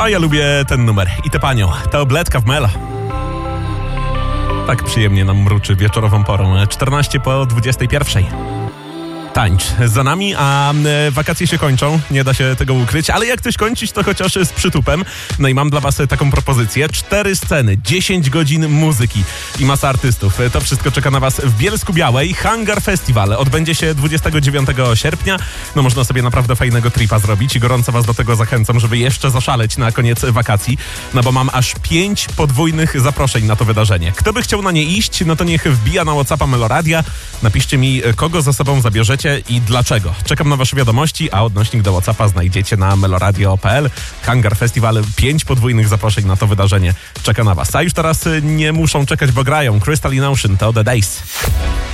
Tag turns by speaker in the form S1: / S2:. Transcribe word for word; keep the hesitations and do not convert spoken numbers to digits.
S1: O, ja lubię ten numer i tę panią. To Obletka w Melo. Tak przyjemnie nam mruczy wieczorową porą. czternaście po dwudziestej pierwszej. Tańcz za nami, a wakacje się kończą, nie da się tego ukryć, ale jak coś kończyć, to chociaż z przytupem. No i mam dla was taką propozycję. Cztery sceny, dziesięć godzin muzyki i masa artystów. To wszystko czeka na was w Bielsku Białej. Hangar Festival odbędzie się dwudziestego dziewiątego sierpnia. No można sobie naprawdę fajnego tripa zrobić i gorąco was do tego zachęcam, żeby jeszcze zaszaleć na koniec wakacji, no bo mam aż pięć podwójnych zaproszeń na to wydarzenie. Kto by chciał na nie iść, no to niech wbija na WhatsAppa Meloradia. Napiszcie mi, kogo ze sobą zabierzecie i dlaczego. Czekam na wasze wiadomości, a odnośnik do WhatsAppa znajdziecie na meloradio kropka p l. Hangar Festival, pięć podwójnych zaproszeń na to wydarzenie czeka na was. A już teraz nie muszą czekać, bo grają Crystal in Ocean, to The Days.